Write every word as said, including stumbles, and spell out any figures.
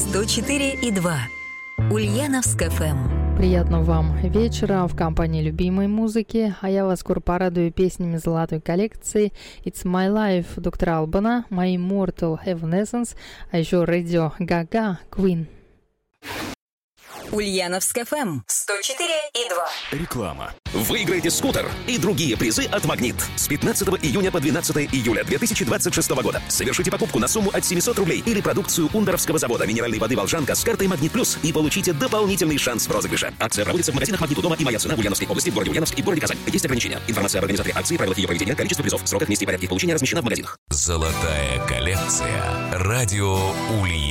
сто четыре и два. Ульяновск эф эм. Приятного вам вечера в компании любимой музыки, а я вас скоро порадую песнями золотой коллекции It's My Life доктора Албана, My Immortal Evanescence, а еще Radio Gaga, Queen. Ульяновск эф эм сто четыре и два. Реклама. Выиграйте скутер и другие призы от «Магнит». С пятнадцатого июня по двенадцатое июля две тысячи двадцать шестого года совершите покупку на сумму от семьсот рублей или продукцию Ундоровского завода минеральной воды «Волжанка» с картой «Магнит Плюс» и получите дополнительный шанс в розыгрыше. Акция проводится в магазинах «Магнит» у дома и «Моя цена» в Ульяновской области, в городе Ульяновск и в городе Казань. Есть ограничения. Информация об организаторе акции, правилах ее проведения, количество призов, сроках, месте и порядке их получения размещена в магазинах. Золотая коллекция. Радио Ульяновск.